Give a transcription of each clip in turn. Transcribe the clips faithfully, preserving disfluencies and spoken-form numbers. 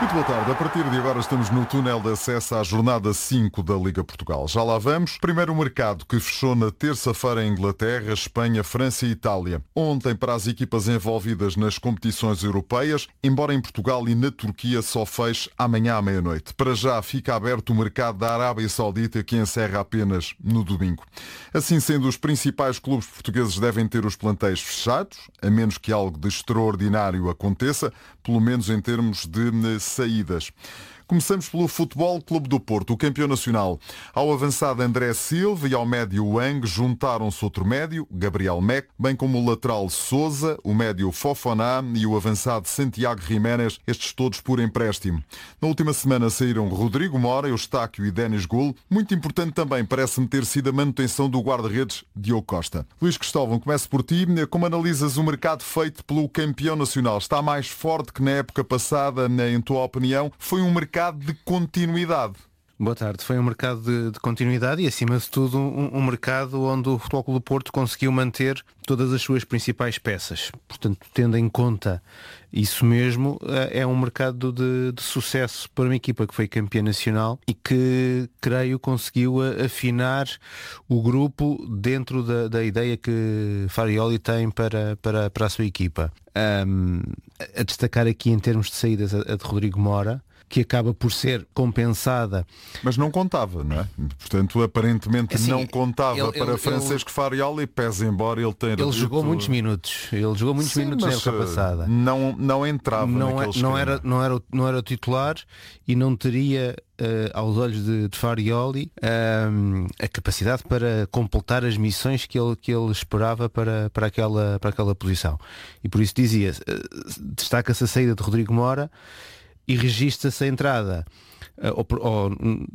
Muito boa tarde. A partir de agora estamos no túnel de acesso à jornada cinco da Liga Portugal. Já lá vamos. Primeiro o mercado que fechou na terça-feira em Inglaterra, Espanha, França e Itália. Ontem para as equipas envolvidas nas competições europeias, embora em Portugal e na Turquia só feche amanhã à meia-noite. Para já fica aberto o mercado da Arábia Saudita, que encerra apenas no domingo. Assim sendo, os principais clubes portugueses devem ter os plantéis fechados, a menos que algo de extraordinário aconteça, pelo menos em termos de saídas. Começamos pelo Futebol Clube do Porto, o campeão nacional. Ao avançado André Silva e ao médio Wang juntaram-se outro médio, Gabriel Meck, bem como o lateral Sousa, o médio Fofoná e o avançado Santiago Jiménez, estes todos por empréstimo. Na última semana saíram Rodrigo Mora, Eustáquio e Denis Gul. Muito importante também parece-me ter sido a manutenção do guarda-redes Diogo Costa. Luís Cristóvão, começo por ti. Como analisas o mercado feito pelo campeão nacional? Está mais forte que na época passada, em tua opinião? Foi um mercado de continuidade. Boa tarde. Foi um mercado de, de continuidade e, acima de tudo, um, um mercado onde o Futebol Clube do Porto conseguiu manter todas as suas principais peças. Portanto, tendo em conta isso mesmo, é um mercado de, de sucesso para uma equipa que foi campeã nacional e que, creio, conseguiu afinar o grupo dentro da, da ideia que Farioli tem para, para, para a sua equipa. Um, a destacar aqui em termos de saídas a, a de Rodrigo Mora, que acaba por ser compensada. Mas não contava, não é? Portanto, aparentemente assim, não contava ele, para ele, Francisco ele, Farioli, pese embora ele tenha... Ele dito... jogou muitos minutos. Ele jogou muitos Sim, minutos na época passada. Não, não entrava não, naquele é, não era não era não era o titular e não teria uh, aos olhos de, de Farioli um, a capacidade para completar as missões que ele que ele esperava para para aquela para aquela posição. E por isso dizia, uh, destaca-se a saída de Rodrigo Mora e registra-se a entrada uh, ou, ou,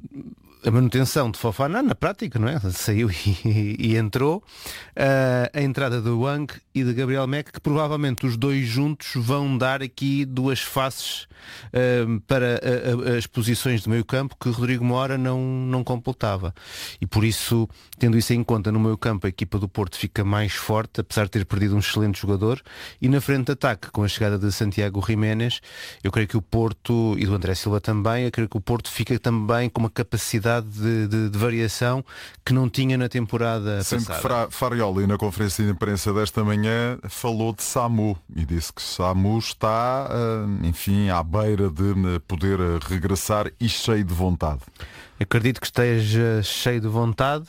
a manutenção de Fofana na prática, não é? Saiu e, e entrou. Uh, a entrada do Wang e de Gabriel Meck, que provavelmente os dois juntos vão dar aqui duas faces uh, para a, a, as posições de meio campo que Rodrigo Mora não, não completava. E por isso, tendo isso em conta, no meio campo a equipa do Porto fica mais forte, apesar de ter perdido um excelente jogador. E na frente de ataque, com a chegada de Santiago Jiménez, eu creio que o Porto, e do André Silva também, eu creio que o Porto fica também com uma capacidade De, de, de variação que não tinha na temporada Sempre passada. que Farioli, na conferência de imprensa desta manhã, falou de Samu e disse que Samu está, enfim, à beira de poder regressar e cheio de vontade. Acredito que esteja cheio de vontade.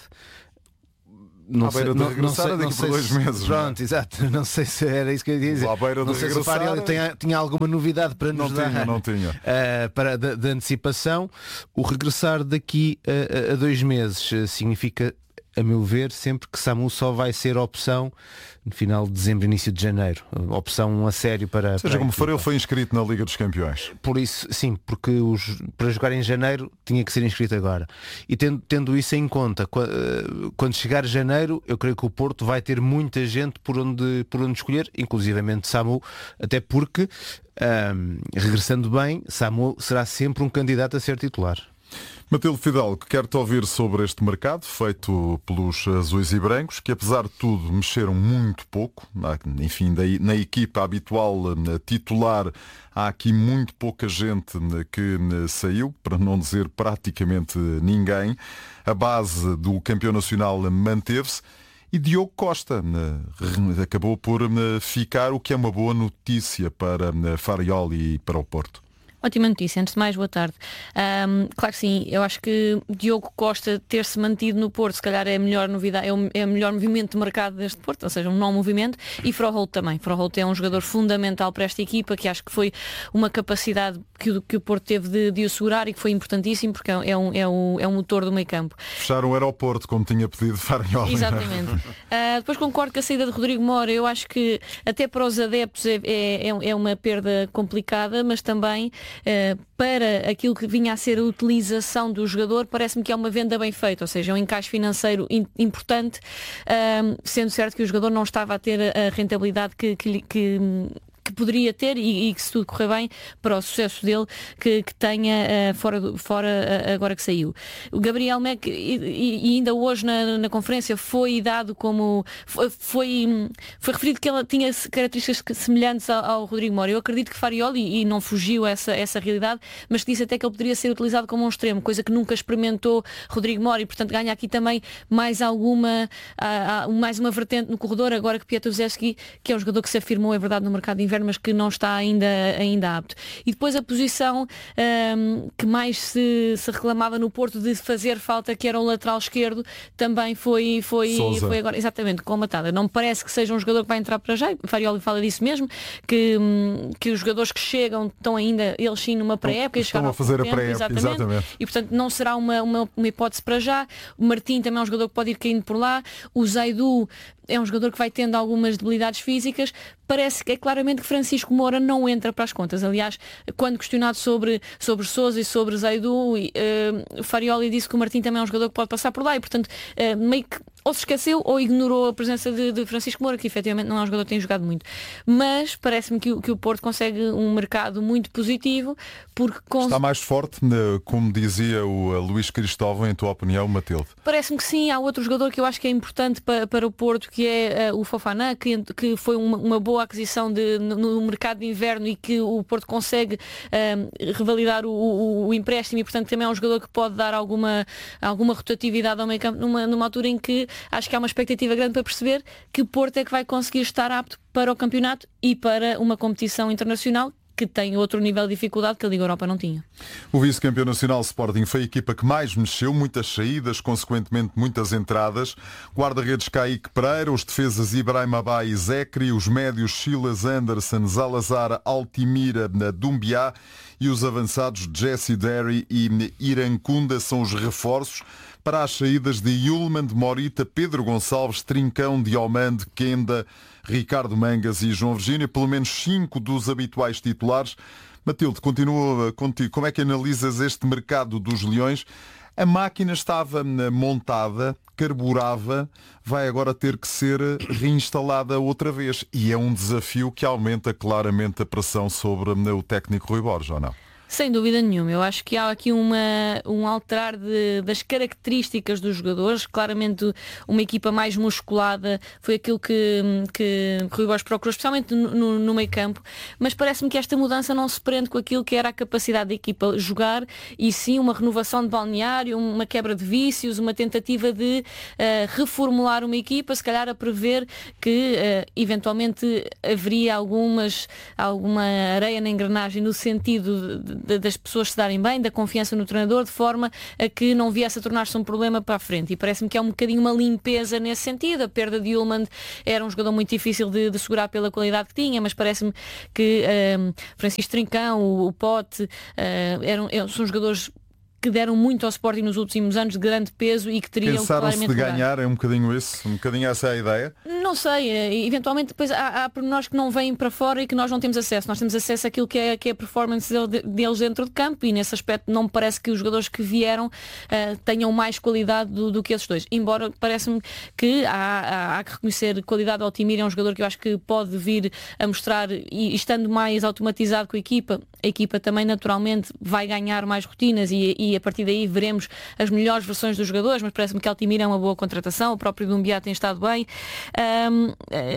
Não à beira sei, de regressar não, não sei, daqui não por dois se, meses. Pronto, não? Exato. Não sei se era isso que eu ia dizer. À beira não de sei regressar, se o Farioli tinha, tinha alguma novidade para nos não dar. Tinha, não tinha. Uh, para, de, de antecipação. O regressar daqui a, a dois meses significa, a meu ver, sempre que Samu só vai ser opção no final de dezembro, início de janeiro. Opção a sério para... Seja para como for, ele foi inscrito na Liga dos Campeões. Por isso, sim, porque os, para jogar em janeiro tinha que ser inscrito agora. E tendo, tendo isso em conta, quando chegar janeiro, eu creio que o Porto vai ter muita gente por onde, por onde escolher, inclusivamente Samu, até porque, um, regressando bem, Samu será sempre um candidato a ser titular. Matilde Fidalgo, quero-te ouvir sobre este mercado feito pelos azuis e brancos, que apesar de tudo mexeram muito pouco. Enfim, na equipa habitual titular há aqui muito pouca gente que saiu, para não dizer praticamente ninguém. A base do campeão nacional manteve-se. E Diogo Costa acabou por ficar, o que é uma boa notícia para Farioli e para o Porto. Ótima notícia. Antes de mais, boa tarde. Um, claro que sim, eu acho que Diogo Costa ter-se mantido no Porto, se calhar é a melhor novidade, é o, é o melhor movimento de mercado deste Porto, ou seja, um não movimento, e Froholt também. Froholt é um jogador fundamental para esta equipa, que acho que foi uma capacidade que o, que o Porto teve de, de o segurar e que foi importantíssimo, porque é um, é um, é um motor do meio campo. Fecharam o aeroporto, como tinha pedido Farioli. Exatamente. uh, depois concordo com a saída de Rodrigo Mora. Eu acho que até para os adeptos é, é, é uma perda complicada, mas também Uh, para aquilo que vinha a ser a utilização do jogador, parece-me que é uma venda bem feita, ou seja, é um encaixe financeiro in- importante, uh, sendo certo que o jogador não estava a ter a rentabilidade que, que, que, que poderia ter e, e que se tudo correr bem para o sucesso dele que, que tenha uh, fora, do, fora uh, agora que saiu. O Gabriel Mack e, e ainda hoje na, na conferência foi dado como foi, foi, foi referido que ela tinha características semelhantes ao, ao Rodrigo Mora. Eu acredito que Farioli, e não fugiu essa, essa realidade, mas que disse até que ele poderia ser utilizado como um extremo, coisa que nunca experimentou Rodrigo Mora, e portanto ganha aqui também mais alguma uh, uh, mais uma vertente no corredor, agora que Piatowski, que é um jogador que se afirmou, é verdade, no mercado de inverno, mas que não está ainda, ainda apto. E depois a posição um, que mais se, se reclamava no Porto de fazer falta, que era o lateral esquerdo, também foi, foi, foi agora exatamente colmatada. Não me parece que seja um jogador que vai entrar para já. Farioli fala disso mesmo, que, que os jogadores que chegam estão ainda, eles sim, numa pré-época. Estão a fazer a pré-época, exatamente. exatamente. E portanto não será uma, uma, uma hipótese para já. O Martim também é um jogador que pode ir caindo por lá. O Zaidu é um jogador que vai tendo algumas debilidades físicas. Parece que é claramente que Francisco Moura não entra para as contas. Aliás, quando questionado sobre, sobre Sousa e sobre Zaidu, uh, Farioli disse que o Martim também é um jogador que pode passar por lá, e portanto uh, meio que ou se esqueceu ou ignorou a presença de, de Francisco Moura, que efetivamente não é um jogador que tem jogado muito. Mas parece-me que, que o Porto consegue um mercado muito positivo, porque cons... está mais forte, como dizia o Luís Cristóvão, em tua opinião, Matilde? Parece-me que sim. Há outro jogador que eu acho que é importante para, para o Porto, que é uh, o Fofana, que, que foi uma, uma boa aquisição de, no, no mercado de inverno, e que o Porto consegue uh, revalidar o, o, o empréstimo, e portanto também é um jogador que pode dar alguma, alguma rotatividade ao meio campo, numa, numa altura em que acho que há uma expectativa grande para perceber que o Porto é que vai conseguir estar apto para o campeonato e para uma competição internacional que tem outro nível de dificuldade que a Liga Europa não tinha. O vice-campeão nacional Sporting foi a equipa que mais mexeu, muitas saídas, consequentemente muitas entradas. Guarda-redes Kaique Pereira, os defesas Ibrahim Abay e Zekri, os médios Silas Anderson, Zalazar, Altimira, Dumbiá, e os avançados Jesse Derry e Irankunda são os reforços. Para as saídas de Yulman, de Morita, Pedro Gonçalves, Trincão, Diomande, Kenda, Ricardo Mangas e João Virgínia, pelo menos cinco dos habituais titulares. Matilde, continua contigo. Como é que analisas este mercado dos Leões? A máquina estava montada, carburava, vai agora ter que ser reinstalada outra vez. E é um desafio que aumenta claramente a pressão sobre o técnico Rui Borges, ou não? Sem dúvida nenhuma. Eu acho que há aqui uma, um alterar de, das características dos jogadores. Claramente uma equipa mais musculada foi aquilo que, que Rui Borges procurou, especialmente no, no, no meio campo, mas parece-me que esta mudança não se prende com aquilo que era a capacidade da equipa jogar, e sim uma renovação de balneário, uma quebra de vícios, uma tentativa de uh, reformular uma equipa, se calhar a prever que uh, eventualmente haveria algumas, alguma areia na engrenagem no sentido de das pessoas se darem bem, da confiança no treinador, de forma a que não viesse a tornar-se um problema para a frente. E parece-me que é um bocadinho uma limpeza nesse sentido. A perda de Ullmann era um jogador muito difícil de, de segurar pela qualidade que tinha, mas parece-me que um, Francisco Trincão, o, o Pote, uh, eram, são jogadores que deram muito ao Sporting nos últimos anos, de grande peso, e que teriam Pensaram-se de ganhar, é um bocadinho isso, um bocadinho essa é a ideia? Não sei, eventualmente depois há, há pormenores que não vêm para fora e que nós não temos acesso. Nós temos acesso àquilo que é, que é a performance deles dentro de campo, e nesse aspecto não me parece que os jogadores que vieram uh, tenham mais qualidade do, do que esses dois. Embora parece-me que há, há, há que reconhecer qualidade. Ao Altimira é um jogador que eu acho que pode vir a mostrar, e, e estando mais automatizado com a equipa, a equipa também naturalmente vai ganhar mais rotinas, e, e a partir daí veremos as melhores versões dos jogadores, mas parece-me que Altimira é uma boa contratação, o próprio Dumbiá tem estado bem. Um,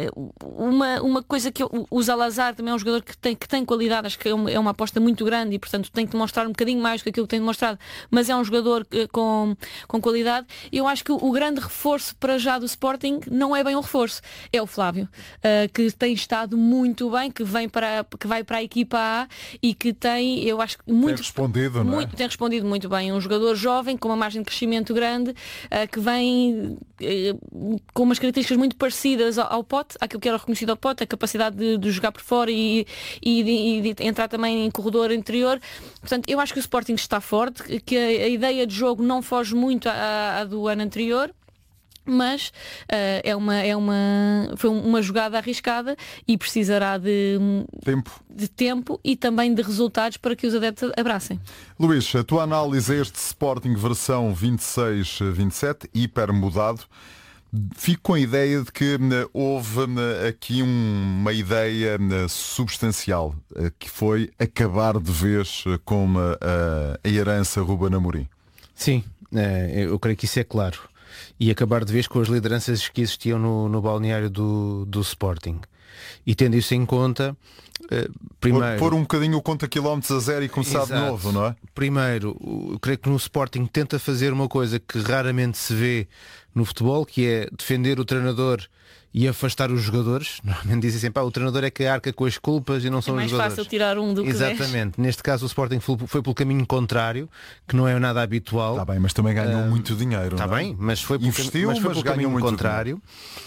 uma, uma coisa que eu, o Zalazar também é um jogador que tem, que tem qualidade, acho que é uma, é uma aposta muito grande, e portanto tem que demonstrar um bocadinho mais do que aquilo que tem demonstrado, mas é um jogador com, com qualidade. Eu acho que o, o grande reforço para já do Sporting não é bem um reforço, é o Flávio, uh, que tem estado muito bem, que, vem para, que vai para a equipa A e que tem, eu acho que muito, tem respondido, não é? muito, tem respondido muito bem. Um jogador jovem, com uma margem de crescimento grande, uh, que vem uh, com umas características muito parecidas ao, ao Pote, àquilo que era reconhecido ao Pote, a capacidade de, de jogar por fora e, e, de, e de entrar também em corredor interior. Portanto, eu acho que o Sporting está forte, que a, a ideia de jogo não foge muito à, à do ano anterior, mas uh, é uma, é uma, foi uma jogada arriscada e precisará de tempo. de tempo e também de resultados para que os adeptos abracem. Luís, a tua análise é este Sporting versão vinte e seis vinte e sete, hiper mudado. Fico com a ideia de que houve aqui uma ideia substancial, que foi acabar de vez com a, a herança Ruben Amorim. Sim, eu creio que isso é claro. E acabar de vez com as lideranças que existiam no, no balneário do, do Sporting. E tendo isso em conta, primeiro... Pôr um bocadinho o conta quilómetros a zero e começar Exato. de novo, não é? Primeiro, eu creio que no Sporting tenta fazer uma coisa que raramente se vê no futebol, que é defender o treinador e afastar os jogadores. Normalmente dizem sempre, ah, o treinador é que arca com as culpas e não são é os jogadores. É mais fácil tirar um do que Exatamente. dez. Neste caso o Sporting foi pelo caminho contrário, que não é nada habitual. Está bem, mas também ganhou uh, muito dinheiro. Está não é? bem, mas foi pelo, Investiu, mas foi mas pelo caminho muito contrário.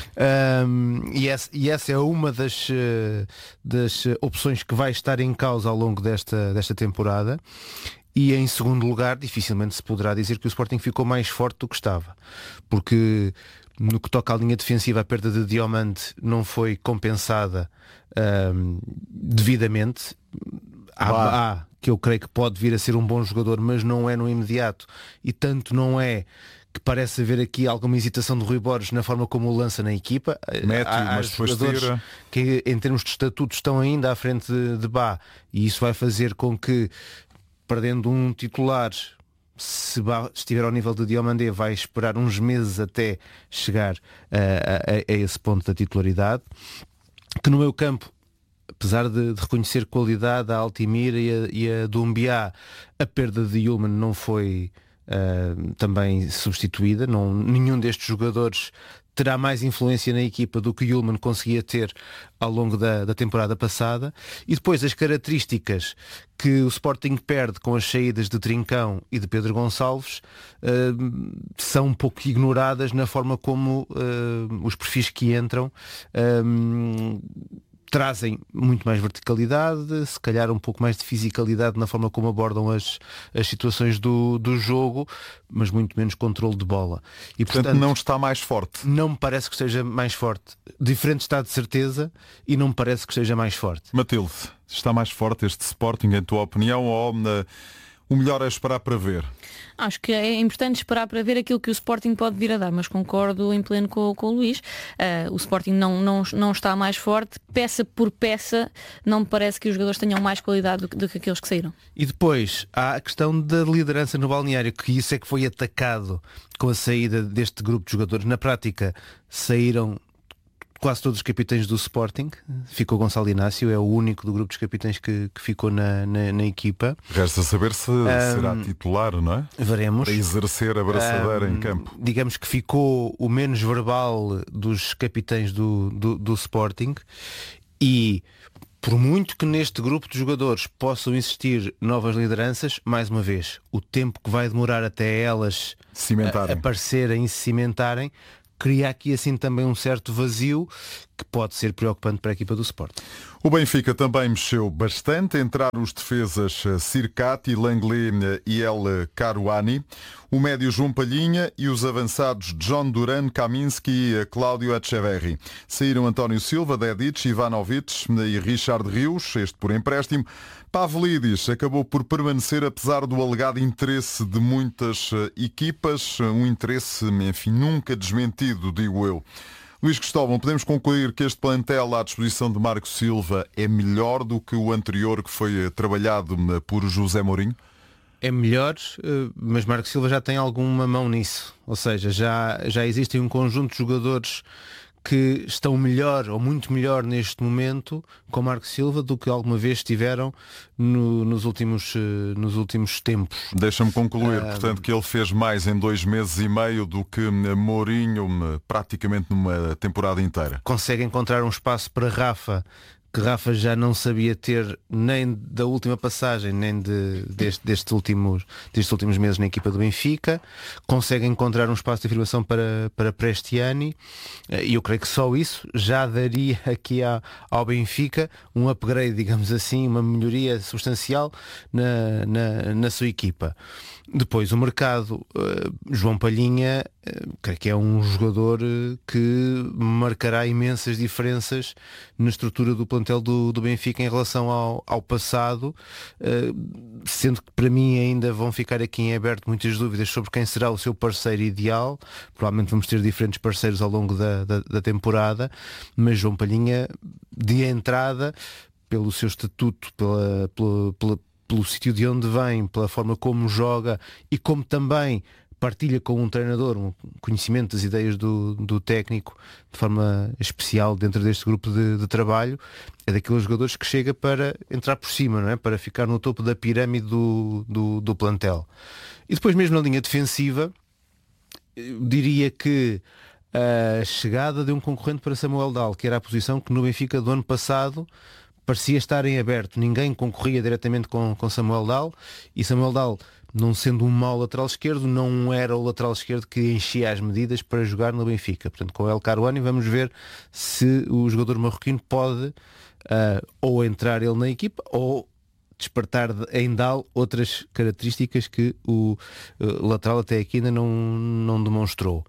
Um, e, essa, e essa é uma das, das opções que vai estar em causa ao longo desta, desta temporada. E em segundo lugar, dificilmente se poderá dizer que o Sporting ficou mais forte do que estava. Porque no que toca à linha defensiva, a perda de Diomande não foi compensada um, devidamente. Há, há, que eu creio que pode vir a ser um bom jogador, mas não é no imediato. E tanto não é que parece haver aqui alguma hesitação de Rui Borges na forma como o lança na equipa. Mete, há, há mas depois jogadores tira. Que em termos de estatuto estão ainda à frente de, de Bá. E isso vai fazer com que, perdendo um titular, se estiver ao nível de Diomandé, vai esperar uns meses até chegar a, a, a esse ponto da titularidade. Que no meu campo, apesar de, de reconhecer qualidade a Altimira e a, e a Doumbia, a perda de Yulman não foi uh, também substituída. Não, nenhum destes jogadores terá mais influência na equipa do que Yulman conseguia ter ao longo da, da temporada passada. E depois as características que o Sporting perde com as saídas de Trincão e de Pedro Gonçalves uh, são um pouco ignoradas na forma como uh, os perfis que entram uh, trazem muito mais verticalidade, se calhar um pouco mais de fisicalidade na forma como abordam as, as situações do, do jogo, mas muito menos controle de bola. E portanto, portanto não está mais forte. Não me parece que esteja mais forte. Diferente está de certeza e não me parece que esteja mais forte. Matilde, está mais forte este Sporting em tua opinião ou na... o melhor é esperar para ver? Acho que é importante esperar para ver aquilo que o Sporting pode vir a dar, mas concordo em pleno com, com o Luís. Uh, o Sporting não, não, não está mais forte, peça por peça, não me parece que os jogadores tenham mais qualidade do que, do que aqueles que saíram. E depois há a questão da liderança no balneário, que isso é que foi atacado com a saída deste grupo de jogadores. Na prática saíram quase todos os capitães do Sporting. Ficou Gonçalo Inácio, é o único do grupo dos capitães que, que ficou na, na, na equipa. Resta saber se um, será titular, não é? Veremos. Para exercer a braçadeira um, em campo. Digamos que ficou o menos verbal dos capitães do, do, do Sporting. E por muito que neste grupo de jogadores possam existir novas lideranças, mais uma vez, o tempo que vai demorar até elas cimentarem. aparecerem e se cimentarem, cria aqui assim também um certo vazio que pode ser preocupante para a equipa do Sporting. O Benfica também mexeu bastante. Entraram os defesas Sirkati, Langley e El Karouani, o médio João Palhinha e os avançados John Duran, Kaminski e Cláudio Echeverri. Saíram António Silva, Dedic, Ivanovic e Richard Rios, este por empréstimo. Pavlidis acabou por permanecer apesar do alegado interesse de muitas equipas, um interesse, enfim, nunca desmentido, digo eu. Luís Cristóvão, podemos concluir que este plantel à disposição de Marco Silva é melhor do que o anterior que foi trabalhado por José Mourinho? É melhor, mas Marco Silva já tem alguma mão nisso. Ou seja, já, já existem um conjunto de jogadores que estão melhor ou muito melhor neste momento com Marco Silva do que alguma vez estiveram no, nos, últimos, nos últimos tempos. Deixa-me concluir, uh, portanto, que ele fez mais em dois meses e meio do que Mourinho praticamente numa temporada inteira. Consegue encontrar um espaço para Rafa, que Rafa já não sabia ter nem da última passagem, nem de, deste, destes, últimos, destes últimos meses na equipa do Benfica. Consegue encontrar um espaço de afirmação para, para Prestiani, e eu creio que só isso já daria aqui a, ao Benfica um upgrade, digamos assim, uma melhoria substancial na, na, na sua equipa. Depois o mercado, uh, João Palhinha creio que é um jogador que marcará imensas diferenças na estrutura do plantel do, do Benfica em relação ao, ao passado, sendo que para mim ainda vão ficar aqui em aberto muitas dúvidas sobre quem será o seu parceiro ideal. Provavelmente vamos ter diferentes parceiros ao longo da, da, da temporada, mas João Palhinha, de entrada, pelo seu estatuto, pela, pela, pela pelo sítio de onde vem, pela forma como joga e como também partilha com um treinador um conhecimento das ideias do, do técnico de forma especial dentro deste grupo de, de trabalho, é daqueles jogadores que chega para entrar por cima, não é? Para ficar no topo da pirâmide do, do, do plantel. E depois mesmo na linha defensiva, eu diria que a chegada de um concorrente para Samuel Dal, que era a posição que no Benfica do ano passado parecia estar em aberto, ninguém concorria diretamente com, com Samuel Dal, e Samuel Dal, não sendo um mau lateral esquerdo, não era o lateral esquerdo que enchia as medidas para jogar no Benfica. Portanto, com o El Karouani vamos ver se o jogador marroquino pode uh, ou entrar ele na equipa ou despertar em Dal outras características que o uh, lateral até aqui ainda não, não demonstrou.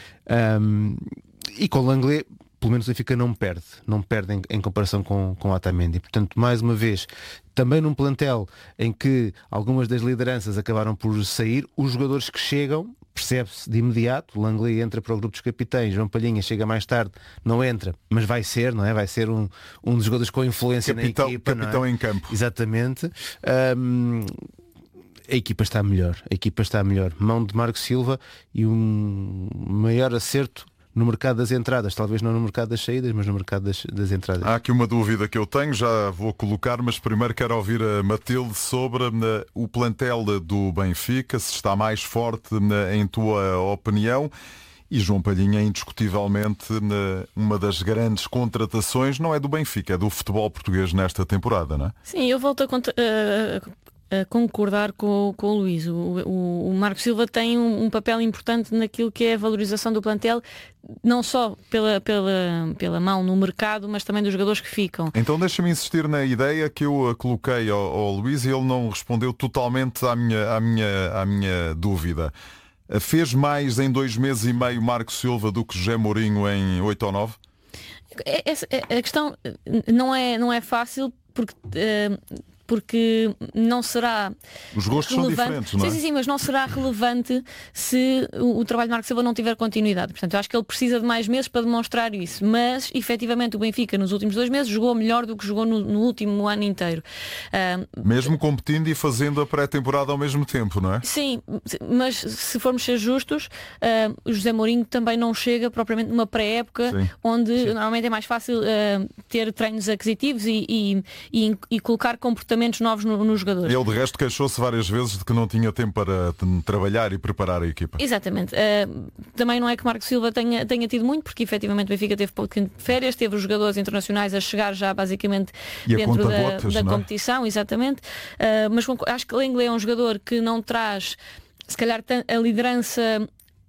Um, e com o Langley, pelo menos o Benfica não perde, não perde em, em comparação com, com o Otamendi. Portanto, mais uma vez, também num plantel em que algumas das lideranças acabaram por sair, os jogadores que chegam, percebe-se de imediato, o Langley entra para o grupo dos capitães, João Palhinha chega mais tarde, não entra, mas vai ser, não é? Vai ser um, um dos jogadores com influência capitão, na equipa. Capitão não é? em campo. Exatamente. Um, a equipa está melhor, a equipa está melhor. Mão de Marco Silva e um maior acerto no mercado das entradas, talvez não no mercado das saídas, mas no mercado das, das entradas. Há aqui uma dúvida que eu tenho, já vou colocar, mas primeiro quero ouvir a Matilde sobre uh, o plantel do Benfica, se está mais forte uh, em tua opinião. E João Palhinha é indiscutivelmente uh, uma das grandes contratações, não é do Benfica, é do futebol português nesta temporada, não é? Sim, eu volto a, contra... uh... a concordar com, com o Luís. O, o, o Marco Silva tem um, um papel importante naquilo que é a valorização do plantel, não só pela, pela, pela mão no mercado, mas também dos jogadores que ficam. Então deixa-me insistir na ideia que eu coloquei ao, ao Luís e ele não respondeu totalmente à minha, à minha, à minha dúvida. Fez mais em dois meses e meio Marco Silva do que José Mourinho em oito ou nove? A questão não é, não é fácil porque... Uh, porque não será Os gostos relevante. São diferentes, não é? Sim, sim, sim, mas não será relevante se o, o trabalho de Marco Silva não tiver continuidade. Portanto, eu acho que ele precisa de mais meses para demonstrar isso. Mas, efetivamente, o Benfica nos últimos dois meses jogou melhor do que jogou no, no último ano inteiro. Uh, Mesmo competindo e fazendo a pré-temporada ao mesmo tempo, não é? Sim, mas se formos ser justos, uh, o José Mourinho também não chega propriamente numa pré-época sim. onde sim. normalmente é mais fácil uh, ter treinos aquisitivos e, e, e, e colocar comportamentos novos nos no jogadores. Ele de resto queixou-se várias vezes de que não tinha tempo para trabalhar e preparar a equipa. Exatamente. Uh, também não é que Marco Silva tenha, tenha tido muito, porque efetivamente o Benfica teve pouco de férias, teve os jogadores internacionais a chegar já basicamente e dentro da, gotas, da é? competição, exatamente. Uh, mas acho que Langley é um jogador que não traz, se calhar, a liderança...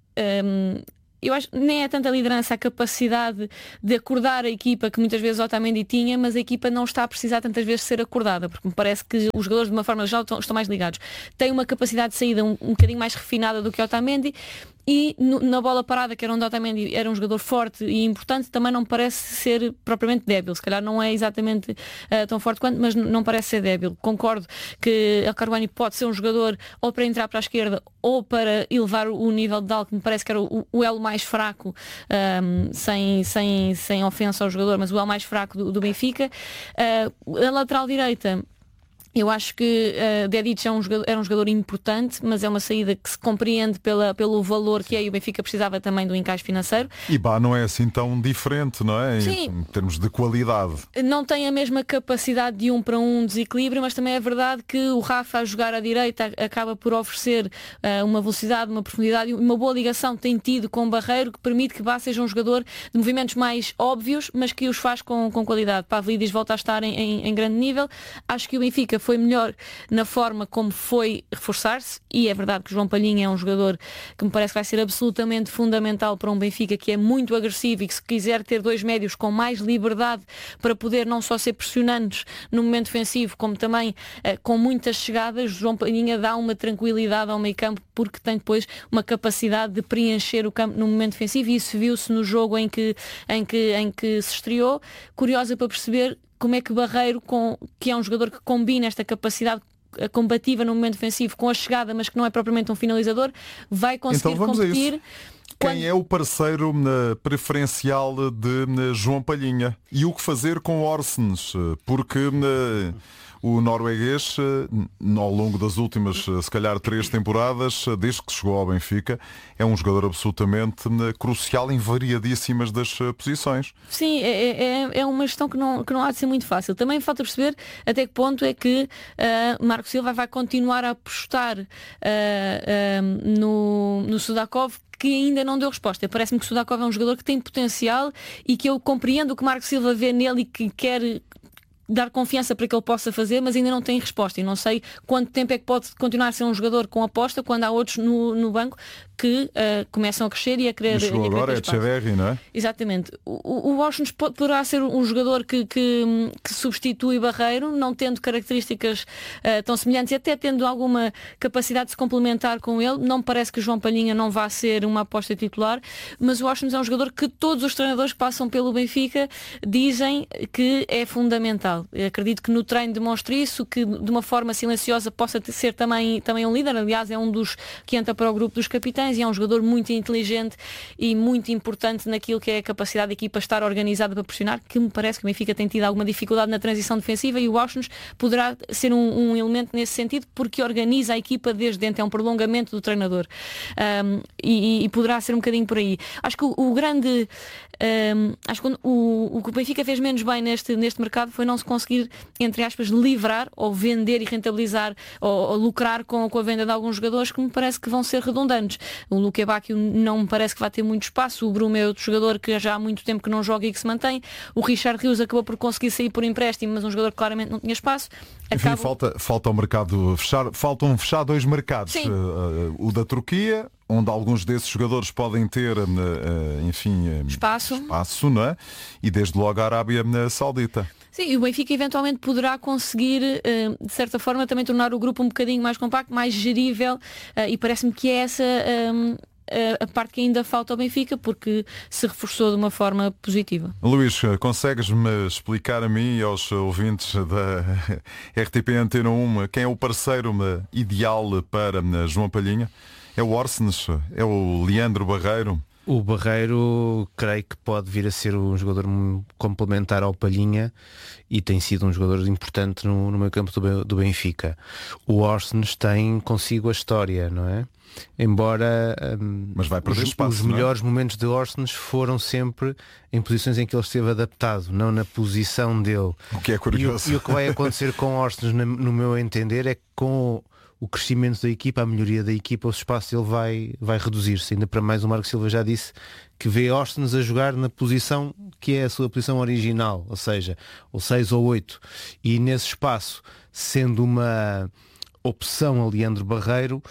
Um, eu acho que nem é tanta liderança, a capacidade de acordar a equipa que muitas vezes o Otamendi tinha, mas a equipa não está a precisar tantas vezes de ser acordada, porque me parece que os jogadores de uma forma geral estão, estão mais ligados. Tem uma capacidade de saída um, um bocadinho mais refinada do que o Otamendi e no, na bola parada, que era onde o Otamendi era um jogador forte e importante, também não parece ser propriamente débil. Se calhar não é exatamente uh, tão forte quanto, mas não parece ser débil. Concordo que El Karouani pode ser um jogador ou para entrar para a esquerda ou para elevar o nível de Dal, que me parece que era o, o elo mais fraco, um, sem, sem, sem ofensa ao jogador, mas o elo mais fraco do, do Benfica. Uh, a lateral direita, eu acho que uh, Dedic é um jogador, era um jogador importante, mas é uma saída que se compreende pela, pelo valor que é, e o Benfica precisava também do encaixe financeiro. E Bá não é assim tão diferente, não é? Sim. Em, em termos de qualidade. Não tem a mesma capacidade de um para um desequilíbrio, mas também é verdade que o Rafa a jogar à direita acaba por oferecer uh, uma velocidade, uma profundidade e uma boa ligação tem tido com o Barreiro, que permite que Bá seja um jogador de movimentos mais óbvios, mas que os faz com, com qualidade. Pavlidis volta a estar em, em, em grande nível. Acho que o Benfica foi melhor na forma como foi reforçar-se, e é verdade que João Palhinha é um jogador que me parece que vai ser absolutamente fundamental para um Benfica que é muito agressivo e que, se quiser ter dois médios com mais liberdade para poder não só ser pressionantes no momento defensivo, como também eh, com muitas chegadas, João Palhinha dá uma tranquilidade ao meio campo, porque tem depois uma capacidade de preencher o campo no momento defensivo, e isso viu-se no jogo em que, em que, em que se estreou. Curiosa para perceber como é que Barreiro, com, que é um jogador que combina esta capacidade combativa no momento defensivo com a chegada, mas que não é propriamente um finalizador, vai conseguir então, vamos competir. Quem quando... é o parceiro uh, preferencial de uh, João Palhinha? E o que fazer com Orsnes? Porque uh, o norueguês, uh, ao longo das últimas, uh, se calhar, três temporadas, uh, desde que chegou ao Benfica, é um jogador absolutamente uh, crucial em variadíssimas das uh, posições. Sim, é, é, é uma gestão que não, que não há de ser muito fácil. Também falta perceber até que ponto é que uh, Marco Silva vai continuar a apostar uh, uh, no, no Sudakov, que ainda não deu resposta. Parece-me que o Sudakov é um jogador que tem potencial e que eu compreendo o que Marco Silva vê nele e que quer dar confiança para que ele possa fazer, mas ainda não tem resposta, e não sei quanto tempo é que pode continuar a ser um jogador com aposta quando há outros no, no banco que uh, começam a crescer e a querer. E chegou agora é Echeverri, não é? Exatamente. O, o Washington poderá ser um jogador que, que, que substitui Barreiro, não tendo características uh, tão semelhantes e até tendo alguma capacidade de se complementar com ele. Não me parece que João Palhinha não vá ser uma aposta titular, mas o Washington é um jogador que todos os treinadores que passam pelo Benfica dizem que é fundamental. Eu acredito que no treino demonstre isso, que de uma forma silenciosa possa ser também, também um líder. Aliás, é um dos que entra para o grupo dos capitães e é um jogador muito inteligente e muito importante naquilo que é a capacidade da equipa estar organizada para pressionar, que me parece que o Benfica tem tido alguma dificuldade na transição defensiva, e o Washington poderá ser um, um elemento nesse sentido, porque organiza a equipa desde dentro, é um prolongamento do treinador, um, e, e poderá ser um bocadinho por aí. Acho que o, o grande um, acho que o, o que o Benfica fez menos bem neste, neste mercado foi não se conseguir, entre aspas, livrar ou vender e rentabilizar ou, ou lucrar com, com a venda de alguns jogadores que me parece que vão ser redundantes. O Luque Bacchio não me parece que vai ter muito espaço. O Bruno é outro jogador que já há muito tempo que não joga e que se mantém. O Richard Rios acabou por conseguir sair por empréstimo, mas um jogador que claramente não tinha espaço. Enfim, Acabo... falta, falta o mercado fechar. Faltam fechar dois mercados. Uh, o da Turquia, onde alguns desses jogadores podem ter, uh, uh, enfim, uh, espaço. espaço, não é? E desde logo a Arábia Saudita. Sim, e o Benfica eventualmente poderá conseguir, de certa forma, também tornar o grupo um bocadinho mais compacto, mais gerível, e parece-me que é essa a parte que ainda falta ao Benfica, porque se reforçou de uma forma positiva. Luís, consegues-me explicar a mim e aos ouvintes da R T P Antena um quem é o parceiro ideal para João Palhinha? É o Orsnes? É o Leandro Barreiro? O Barreiro creio que pode vir a ser um jogador complementar ao Palhinha e tem sido um jogador importante no, no meio campo do, do Benfica. O Orsnes tem consigo a história, não é? Embora um, Mas vai perder os, espaço, os melhores momentos de Orsnes foram sempre em posições em que ele esteve adaptado, não na posição dele. O que é curioso. E o, e o que vai acontecer com Orsnes, no meu entender, é que com o crescimento da equipa, a melhoria da equipa, o espaço dele vai, vai reduzir-se. Ainda para mais, o Marco Silva já disse que vê Orsnes a jogar na posição que é a sua posição original, ou seja, o seis ou oito. E nesse espaço, sendo uma opção a Leandro Barreiro,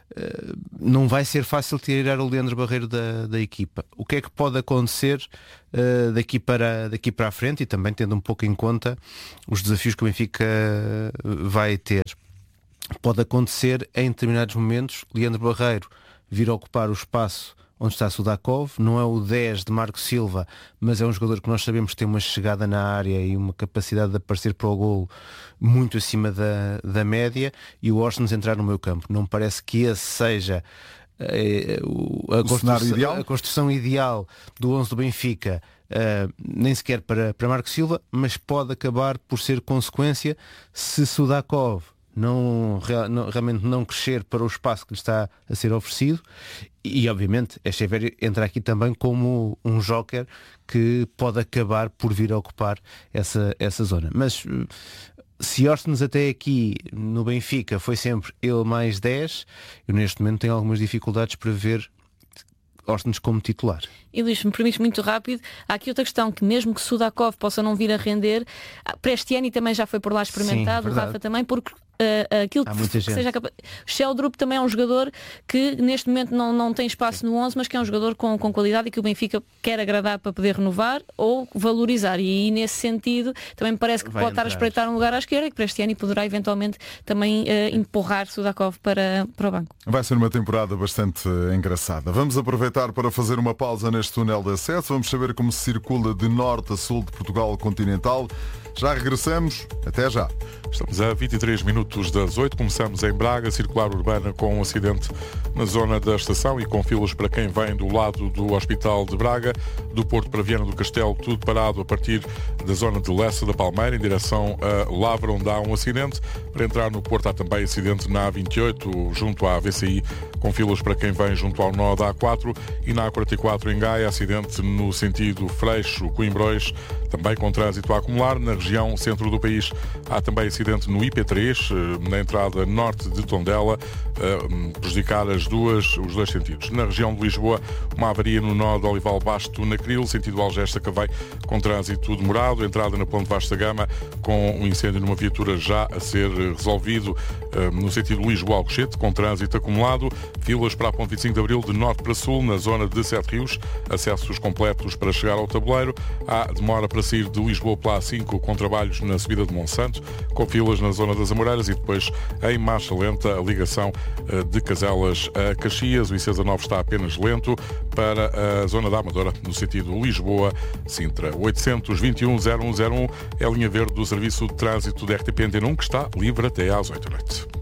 não vai ser fácil tirar o Leandro Barreiro da, da equipa. O que é que pode acontecer uh, daqui, para, daqui para a frente, e também tendo um pouco em conta os desafios que o Benfica vai ter? Pode acontecer em determinados momentos Leandro Barreiro vir ocupar o espaço onde está Sudakov. Não é o dez de Marco Silva, mas é um jogador que nós sabemos que tem uma chegada na área e uma capacidade de aparecer para o golo muito acima da, da média, e o Orsnes entrar no meu campo. Não me parece que esse seja é, o, a, o construção, ideal? a construção ideal do onze do Benfica, uh, nem sequer para, para Marco Silva, mas pode acabar por ser consequência se Sudakov Não, não, realmente não crescer para o espaço que lhe está a ser oferecido. E obviamente Echeverri entra aqui também como um joker que pode acabar por vir a ocupar essa, essa zona. Mas se Orsnes até aqui no Benfica foi sempre ele mais dez, eu neste momento tenho algumas dificuldades para ver Ostens como titular. E Luís, me permites muito rápido, há aqui outra questão, que mesmo que Sudakov possa não vir a render, Prestiani também já foi por lá experimentado, Sim, o Rafa também, porque uh, aquilo há que, muita que gente. seja capaz. Sheldrup também é um jogador que neste momento não, não tem espaço no onze, mas que é um jogador com, com qualidade e que o Benfica quer agradar para poder renovar ou valorizar. E aí, nesse sentido, também me parece que Vai pode estar a entrar. espreitar um lugar à esquerda e que Prestiani poderá eventualmente também uh, empurrar Sudakov para, para o banco. Vai ser uma temporada bastante engraçada. Vamos aproveitar para fazer uma pausa neste túnel de acesso. Vamos saber como se circula de norte a sul de Portugal continental. Já regressamos. Até já. Estamos a vinte e três minutos das oito. Começamos em Braga, circular urbana com um acidente na zona da estação e com filas para quem vem do lado do Hospital de Braga. Do Porto para Viana do Castelo, tudo parado a partir da zona de Lessa da Palmeira, em direção a Lavra, onde há um acidente. Para entrar no Porto há também acidente na A vinte e oito, junto à A V C I, com filas para quem vem junto ao nó da A quatro. E na A quarenta e quatro em Gaia, acidente no sentido Freixo-Coimbrões, também com trânsito a acumular. Na região centro do país há também acidente no I P três, na entrada norte de Tondela, prejudicar as duas, os dois sentidos. Na região de Lisboa, uma avaria no nó de Olival Basto na Cril, sentido Algés-Sacavém, com trânsito demorado. Entrada na Ponte Vasta Gama, com um incêndio numa viatura já a ser resolvido no sentido Lisboa-Alcochete, com trânsito acumulado. Filas para a Ponte vinte e cinco de Abril, de norte para sul, na zona de Sete Rios. Acessos completos para chegar ao tabuleiro. Há demora para sair de Lisboa pela A cinco, com trabalhos na subida de Monsanto, com filas na zona das Amoreiras, e depois em marcha lenta a ligação de Caselas a Caxias. O I C dezanove está apenas lento para a zona da Amadora, no sentido Lisboa-Sintra. oitocentos e vinte e um zero um zero um é a linha verde do Serviço de Trânsito da R T P Antena um, que está livre até às oito da noite.